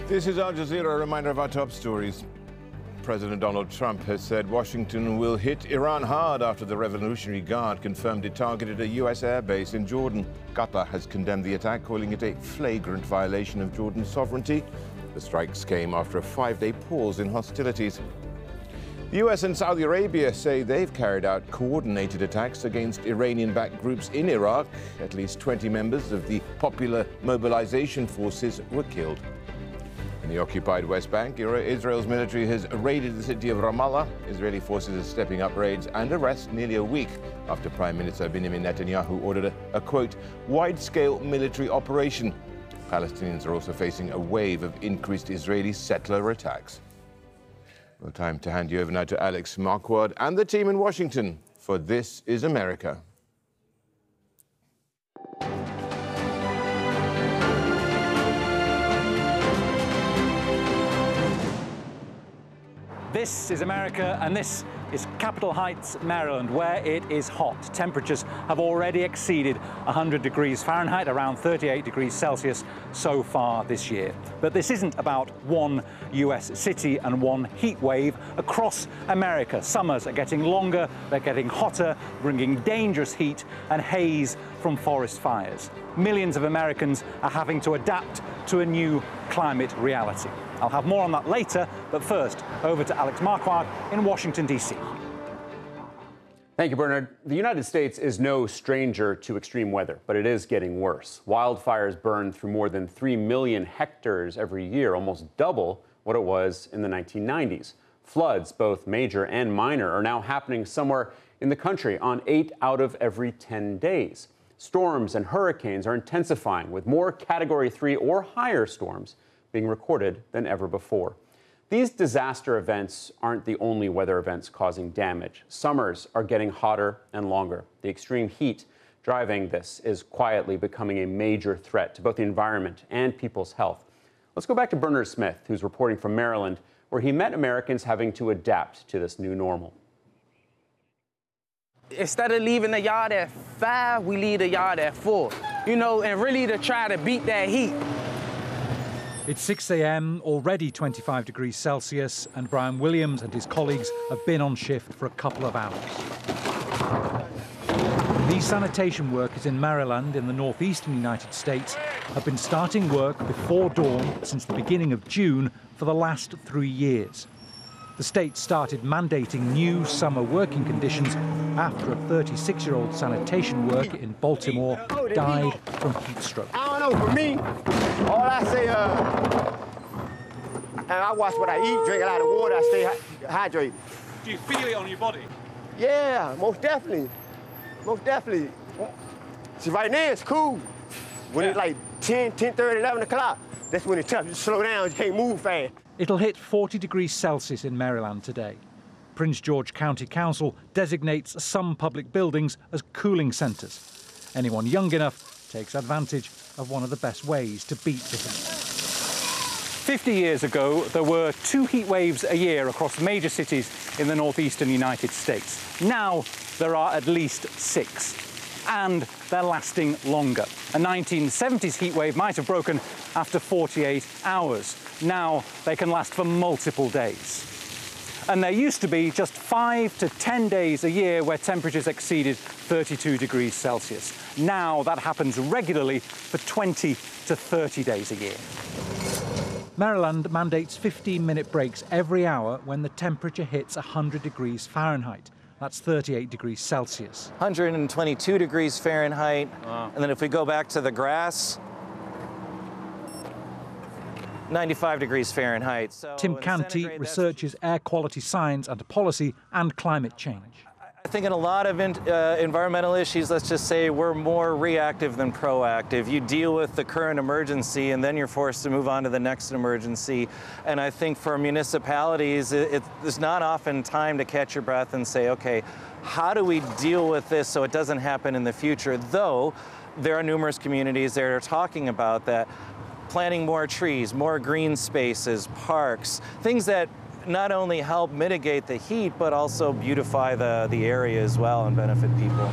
This is Al Jazeera, a reminder of our top stories. President Donald Trump has said Washington will hit Iran hard after the Revolutionary Guard confirmed it targeted a U.S. airbase in Jordan. Qatar has condemned the attack, calling it a flagrant violation of Jordan's sovereignty. The strikes came after a 5-day pause in hostilities. The U.S. and Saudi Arabia say they've carried out coordinated attacks against Iranian-backed groups in Iraq. At least 20 members of the Popular Mobilization Forces were killed. In the occupied West Bank, Israel's military has raided the city of Ramallah. Israeli forces are stepping up raids and arrests nearly a week after Prime Minister Benjamin Netanyahu ordered a quote, wide-scale military operation. Palestinians are also facing a wave of increased Israeli settler attacks. Well, time to hand you over now to Alex Marquardt and the team in Washington for This is America. This is America, and this is Capitol Heights, Maryland, where it is hot. Temperatures have already exceeded 100 degrees Fahrenheit, around 38 degrees Celsius so far this year. But this isn't about one US city and one heat wave. Across America, summers are getting longer, they're getting hotter, bringing dangerous heat and haze from forest fires. Millions of Americans are having to adapt to a new climate reality. I'll have more on that later, but first, over to Alex Marquardt in Washington, D.C. Thank you, Bernard. The United States is no stranger to extreme weather, but it is getting worse. Wildfires burn through more than 3 million hectares every year, almost double what it was in the 1990s. Floods, both major and minor, are now happening somewhere in the country on 8 out of every 10 days. Storms and hurricanes are intensifying, with more Category 3 or higher storms being recorded than ever before. These disaster events aren't the only weather events causing damage. Summers are getting hotter and longer. The extreme heat driving this is quietly becoming a major threat to both the environment and people's health. Let's go back to Bernard Smith, who's reporting from Maryland, where he met Americans having to adapt to this new normal. Instead of leaving the yard at 5, we leave the yard at 4, and really to try to beat that heat. It's 6 a.m., already 25 degrees Celsius, and Brian Williams and his colleagues have been on shift for a couple of hours. These sanitation workers in Maryland, in the northeastern United States, have been starting work before dawn since the beginning of June for the last 3 years. The state started mandating new summer working conditions after a 36-year-old sanitation worker in Baltimore died from heat stroke. I don't know, for me, all I say, and I watch what I eat, drink a lot of water, I stay hydrated. Do you feel it on your body? Yeah, most definitely. Most definitely. See, right now it's cool. When it's like 10, 10:30, 11 o'clock, that's when it's tough. You slow down, you can't move fast. It'll hit 40 degrees Celsius in Maryland today. Prince George County Council designates some public buildings as cooling centres. Anyone young enough takes advantage of one of the best ways to beat the heat. 50 years ago, there were 2 heat waves a year across major cities in the northeastern United States. Now, there are at least 6. And they're lasting longer. A 1970s heat wave might have broken after 48 hours. Now they can last for multiple days. And there used to be just 5 to 10 days a year where temperatures exceeded 32 degrees Celsius. Now that happens regularly for 20 to 30 days a year. Maryland mandates 15-minute breaks every hour when the temperature hits 100 degrees Fahrenheit. That's 38 degrees Celsius. 122 degrees Fahrenheit. Wow. And then if we go back to the grass, 95 degrees Fahrenheit. So Tim Canty researches air quality science and policy and climate change. I think in a lot of environmental issues, let's just say we're more reactive than proactive. You deal with the current emergency and then you're forced to move on to the next emergency. And I think for municipalities, there's not often time to catch your breath and say, okay, how do we deal with this so it doesn't happen in the future? Though there are numerous communities that are talking about that, planting more trees, more green spaces, parks, things that not only help mitigate the heat, but also beautify the area as well and benefit people.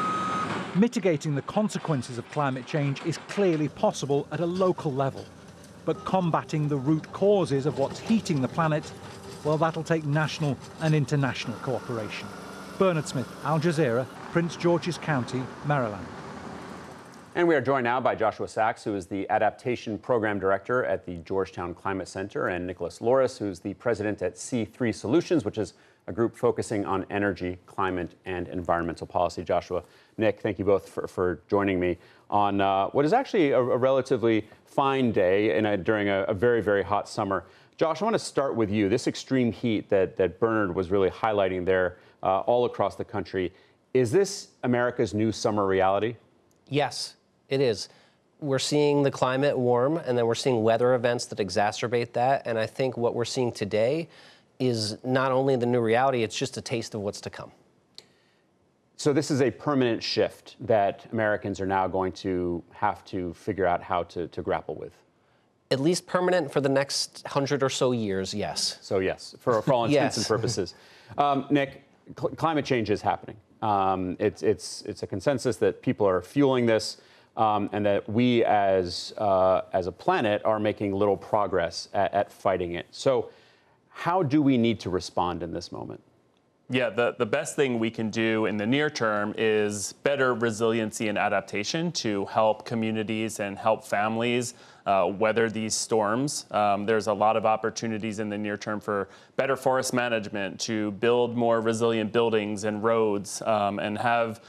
Mitigating the consequences of climate change is clearly possible at a local level. But combating the root causes of what's heating the planet, well, that'll take national and international cooperation. Bernard Smith, Al Jazeera, Prince George's County, Maryland. And we are joined now by Joshua Sachs, who is the Adaptation Program Director at the Georgetown Climate Center, and Nicholas Loris, who's the president at C3 Solutions, which is a group focusing on energy, climate, and environmental policy. Joshua, Nick, thank you both for joining me on what is actually a relatively fine day during a very, very hot summer. Josh, I want to start with you. This extreme heat that Bernard was really highlighting there all across the country, is this America's new summer reality? Yes, it is. We're seeing the climate warm, and then we're seeing weather events that exacerbate that. And I think what we're seeing today is not only the new reality, it's just a taste of what's to come. So this is a permanent shift that Americans are now going to have to figure out how to grapple with. At least permanent for the next 100 or so years, yes. So yes, for all intents Yes. and purposes. Nick, climate change is happening. It's a consensus that people are fueling this, and that we as a planet are making little progress at fighting it. So how do we need to respond in this moment? Yeah, the best thing we can do in the near term is better resiliency and adaptation to help communities and help families weather these storms. There's a lot of opportunities in the near term for better forest management, to build more resilient buildings and roads, and have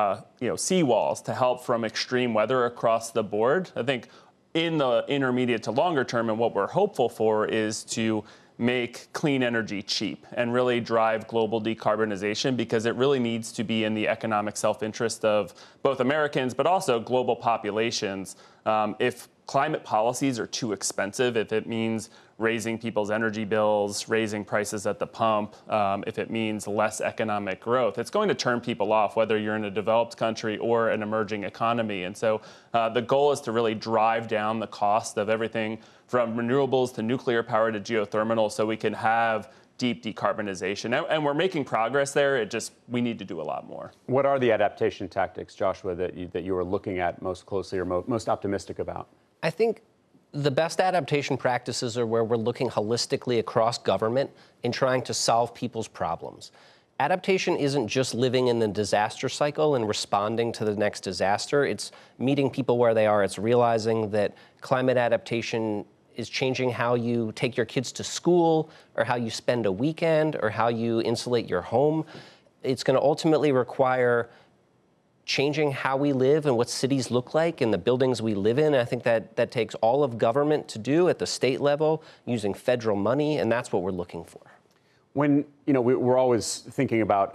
seawalls to help from extreme weather across the board. I think in the intermediate to longer term, and what we're hopeful for, is to make clean energy cheap and really drive global decarbonization, because it really needs to be in the economic self-interest of both Americans, but also global populations. If climate policies are too expensive, if it means raising people's energy bills, raising prices at the pump, if it means less economic growth, it's going to turn people off, whether you're in a developed country or an emerging economy. And so the goal is to really drive down the cost of everything from renewables to nuclear power to geothermal, so we can have deep decarbonization. And we're making progress there. We need to do a lot more. What are the adaptation tactics, Joshua, that you are looking at most closely or most optimistic about? I think the best adaptation practices are where we're looking holistically across government and trying to solve people's problems. Adaptation isn't just living in the disaster cycle and responding to the next disaster. It's meeting people where they are. It's realizing that climate adaptation is changing how you take your kids to school, or how you spend a weekend, or how you insulate your home. It's going to ultimately require changing how we live and what cities look like and the buildings we live in. I think that takes all of government to do at the state level, using federal money, and that's what we're looking for. When, we're always thinking about